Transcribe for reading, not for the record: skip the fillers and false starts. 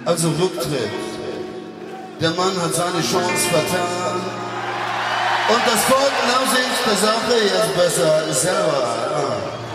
Also Rücktritt. Der Mann hat seine Chance vertan. Und das Volk nach Sicht der Sache jetzt besser selber.